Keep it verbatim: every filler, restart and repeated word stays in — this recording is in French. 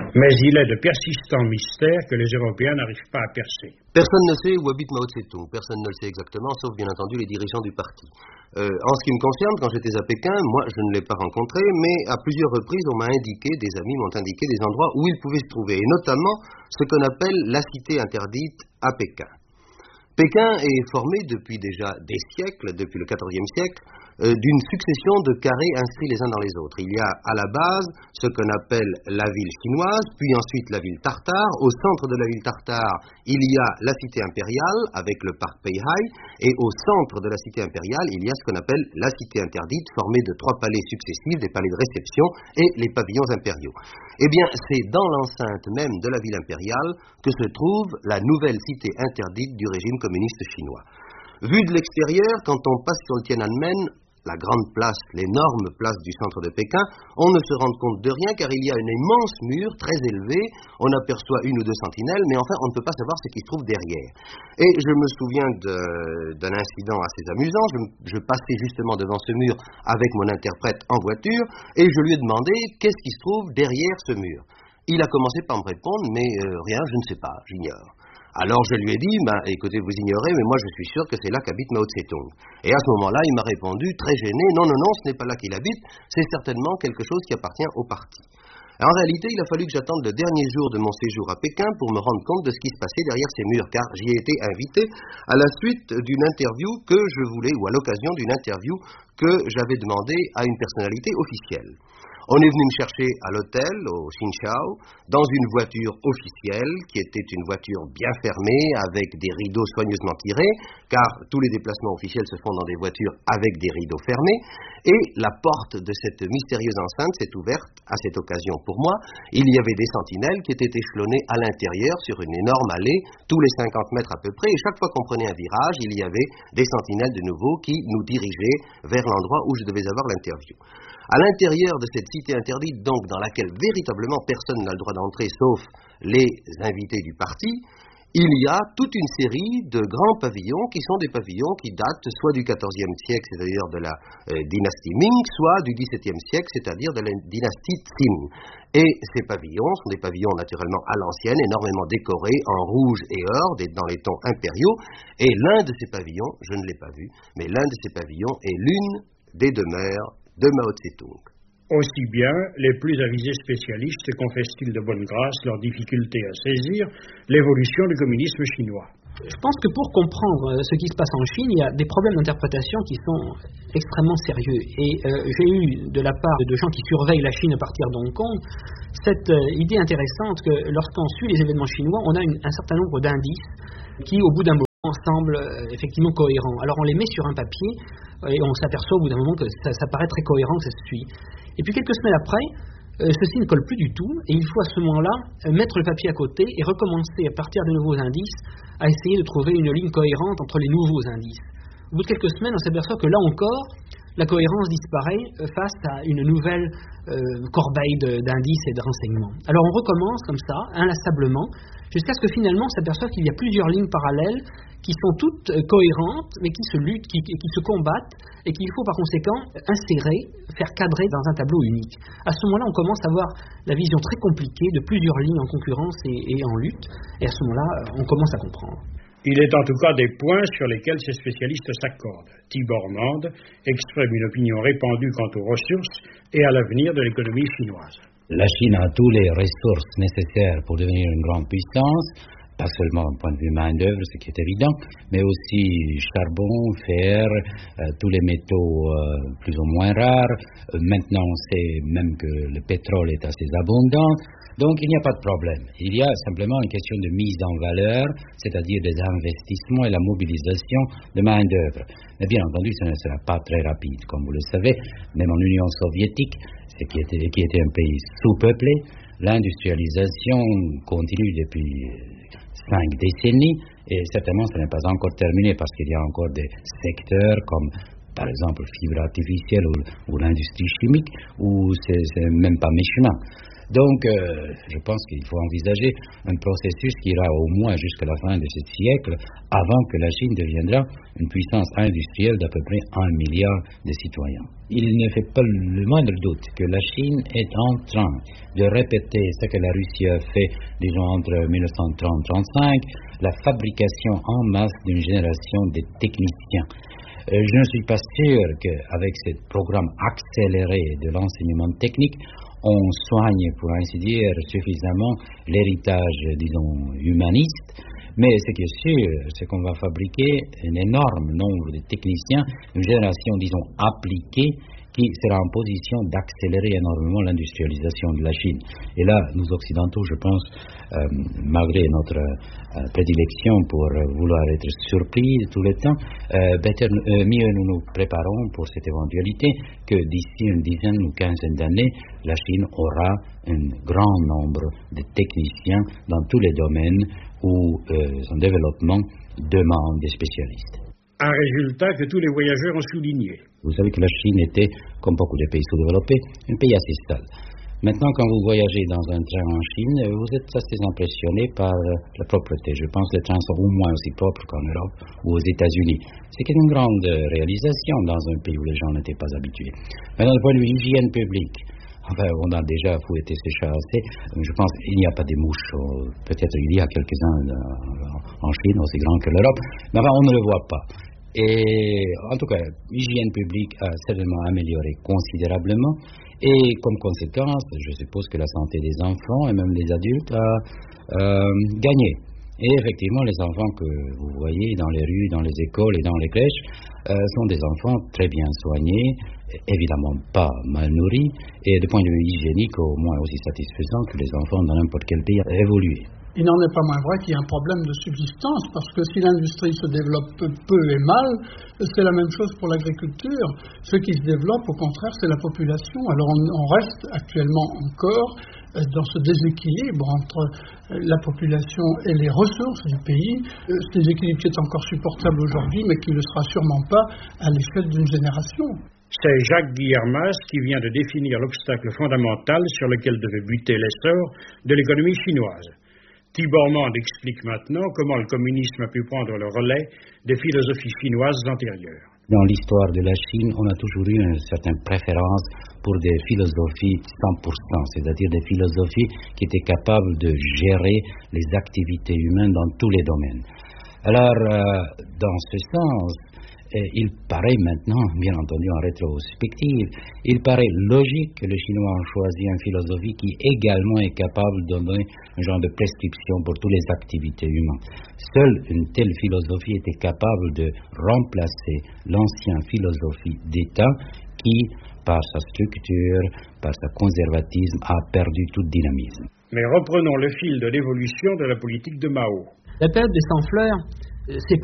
Mais il est de persistants mystères que les Européens n'arrivent pas à percer. Personne ne sait où habite Mao Tse-tung, personne ne le sait exactement, sauf bien entendu les dirigeants du parti. Euh, en ce qui me concerne, quand j'étais à Pékin, moi je ne l'ai pas rencontré, mais à plusieurs reprises on m'a indiqué, des amis m'ont indiqué des endroits où il pouvait se trouver, et notamment ce qu'on appelle la cité interdite à Pékin. Pékin est formé depuis déjà des siècles, depuis le quatorzième siècle, euh, d'une succession de carrés inscrits les uns dans les autres. Il y a à la base ce qu'on appelle la ville chinoise, puis ensuite la ville tartare. Au centre de la ville tartare, il y a la cité impériale avec le parc Peihai, et au centre de la cité impériale, il y a ce qu'on appelle la cité interdite, formée de trois palais successifs, des palais de réception et les pavillons impériaux. Eh bien, c'est dans l'enceinte même de la ville impériale que se trouve la nouvelle cité interdite du régime communiste chinois. Vu de l'extérieur, quand on passe sur le Tiananmen, la grande place, l'énorme place du centre de Pékin, on ne se rend compte de rien car il y a un immense mur très élevé, on aperçoit une ou deux sentinelles, mais enfin on ne peut pas savoir ce qui se trouve derrière. Et je me souviens de, d'un incident assez amusant, je, je passais justement devant ce mur avec mon interprète en voiture et je lui ai demandé qu'est-ce qui se trouve derrière ce mur. Il a commencé par me répondre, mais euh, rien, je ne sais pas, j'ignore. Alors je lui ai dit, ben, écoutez, vous ignorez, mais moi je suis sûr que c'est là qu'habite Mao Tse-tung. Et à ce moment-là, il m'a répondu, très gêné, non, non, non, ce n'est pas là qu'il habite, c'est certainement quelque chose qui appartient au parti. En réalité, il a fallu que j'attende le dernier jour de mon séjour à Pékin pour me rendre compte de ce qui se passait derrière ces murs, car j'y ai été invité à la suite d'une interview que je voulais, ou à l'occasion d'une interview que j'avais demandée à une personnalité officielle. On est venu me chercher à l'hôtel, au Xinqiao, dans une voiture officielle, qui était une voiture bien fermée, avec des rideaux soigneusement tirés, car tous les déplacements officiels se font dans des voitures avec des rideaux fermés, et la porte de cette mystérieuse enceinte s'est ouverte à cette occasion pour moi. Il y avait des sentinelles qui étaient échelonnées à l'intérieur sur une énorme allée, tous les cinquante mètres à peu près, et chaque fois qu'on prenait un virage, il y avait des sentinelles de nouveau qui nous dirigeaient vers l'endroit où je devais avoir l'interview. À l'intérieur de cette cité interdite, donc, dans laquelle véritablement personne n'a le droit d'entrer, sauf les invités du parti, il y a toute une série de grands pavillons qui sont des pavillons qui datent soit du quatorzième siècle, c'est-à-dire de la euh, dynastie Ming, soit du dix-septième siècle, c'est-à-dire de la dynastie Qing. Et ces pavillons sont des pavillons naturellement à l'ancienne, énormément décorés en rouge et or, dans les tons impériaux. Et l'un de ces pavillons, je ne l'ai pas vu, mais l'un de ces pavillons est l'une des demeures de Mao Tse-tung. Aussi bien, les plus avisés spécialistes confessent-ils de bonne grâce leur difficulté à saisir l'évolution du communisme chinois. Je pense que pour comprendre ce qui se passe en Chine, il y a des problèmes d'interprétation qui sont extrêmement sérieux. Et euh, j'ai eu de la part de gens qui surveillent la Chine à partir d'Hong Kong cette euh, idée intéressante que lorsqu'on suit les événements chinois, on a une, un certain nombre d'indices qui, au bout d'un moment, semblent euh, effectivement cohérents. Alors on les met sur un papier euh, et on s'aperçoit au bout d'un moment que ça, ça paraît très cohérent, que ça se suit. Et puis quelques semaines après, euh, ceci ne colle plus du tout et il faut à ce moment-là euh, mettre le papier à côté et recommencer à partir de nouveaux indices à essayer de trouver une ligne cohérente entre les nouveaux indices. Au bout de quelques semaines, on s'aperçoit que là encore, la cohérence disparaît euh, face à une nouvelle euh, corbeille de, d'indices et de renseignements. Alors on recommence comme ça, inlassablement, jusqu'à ce que finalement on s'aperçoit qu'il y a plusieurs lignes parallèles qui sont toutes euh, cohérentes, mais qui se luttent, qui, qui se combattent, et qu'il faut par conséquent insérer, faire cadrer dans un tableau unique. À ce moment-là, on commence à avoir la vision très compliquée de plusieurs lignes en concurrence et, et en lutte, et à ce moment-là, on commence à comprendre. Il est en tout cas des points sur lesquels ces spécialistes s'accordent. Tibor Mande exprime une opinion répandue quant aux ressources et à l'avenir de l'économie chinoise. La Chine a toutes les ressources nécessaires pour devenir une grande puissance, pas seulement d'un point de vue main-d'œuvre, ce qui est évident, mais aussi charbon, fer, euh, tous les métaux euh, plus ou moins rares. Euh, maintenant, on sait même que le pétrole est assez abondant. Donc, il n'y a pas de problème. Il y a simplement une question de mise en valeur, c'est-à-dire des investissements et la mobilisation de main-d'œuvre. Mais bien entendu, ce ne sera pas très rapide. Comme vous le savez, même en Union soviétique, qui était, qui était un pays sous-peuplé, l'industrialisation continue depuis cinq décennies, et certainement ce n'est pas encore terminé parce qu'il y a encore des secteurs comme par exemple fibre artificielle ou, ou l'industrie chimique où c'est, c'est même pas mi-chemin. Donc, euh, je pense qu'il faut envisager un processus qui ira au moins jusqu'à la fin de ce siècle, avant que la Chine deviendra une puissance industrielle d'à peu près un milliard de citoyens. Il ne fait pas le moindre doute que la Chine est en train de répéter ce que la Russie a fait, disons, entre mille neuf cent trente trente-cinq, la fabrication en masse d'une génération de techniciens. Euh, je ne suis pas sûr qu'avec ce programme accéléré de l'enseignement technique, on soigne, pour ainsi dire, suffisamment l'héritage, disons, humaniste. Mais ce qui est sûr, c'est qu'on va fabriquer un énorme nombre de techniciens, une génération, disons, appliquée, qui sera en position d'accélérer énormément l'industrialisation de la Chine. Et là, nous Occidentaux, je pense, euh, malgré notre euh, prédilection pour euh, vouloir être surpris tout le temps, euh, better, euh, mieux nous nous préparons pour cette éventualité que d'ici une dizaine ou quinzaine d'années, la Chine aura un grand nombre de techniciens dans tous les domaines où euh, son développement demande des spécialistes. Un résultat que tous les voyageurs ont souligné. Vous savez que la Chine était, comme beaucoup de pays sous-développés, un pays assez stable. Maintenant, quand vous voyagez dans un train en Chine, vous êtes assez impressionné par la propreté. Je pense que les trains sont au moins aussi propres qu'en Europe ou aux États-Unis. C'est une grande réalisation dans un pays où les gens n'étaient pas habitués. Maintenant, du point de vue hygiène publique, enfin, on a déjà fouetté ces chats assez. Je pense qu'il n'y a pas des mouches. Peut-être il y a quelques-uns en Chine, aussi grands que l'Europe. Mais enfin, on ne le voit pas. Et en tout cas, l'hygiène publique a certainement amélioré considérablement. Et comme conséquence, je suppose que la santé des enfants et même des adultes a euh, gagné. Et effectivement, les enfants que vous voyez dans les rues, dans les écoles et dans les crèches euh, sont des enfants très bien soignés, évidemment pas mal nourris, et de point de vue hygiénique au moins aussi satisfaisant que les enfants dans n'importe quel pays évolués. Il n'en est pas moins vrai qu'il y a un problème de subsistance, parce que si l'industrie se développe peu et mal, c'est la même chose pour l'agriculture. Ce qui se développe, au contraire, c'est la population. Alors on, on reste actuellement encore dans ce déséquilibre entre la population et les ressources du pays. Ce déséquilibre qui est encore supportable aujourd'hui, mais qui ne le sera sûrement pas à l'échelle d'une génération. C'est Jacques Guillermas qui vient de définir l'obstacle fondamental sur lequel devait buter l'essor de l'économie chinoise. Tibor Mande explique maintenant comment le communisme a pu prendre le relais des philosophies chinoises antérieures. Dans l'histoire de la Chine, on a toujours eu une certaine préférence pour des philosophies cent pour cent, c'est-à-dire des philosophies qui étaient capables de gérer les activités humaines dans tous les domaines. Alors, euh, dans ce sens, Et il paraît maintenant, bien entendu en rétrospective, il paraît logique que les Chinois ont choisi une philosophie qui également est capable de donner un genre de prescription pour toutes les activités humaines. Seule une telle philosophie était capable de remplacer l'ancienne philosophie d'État qui, par sa structure, par sa conservatisme, a perdu tout dynamisme. Mais reprenons le fil de l'évolution de la politique de Mao. La période des cent fleurs, c'est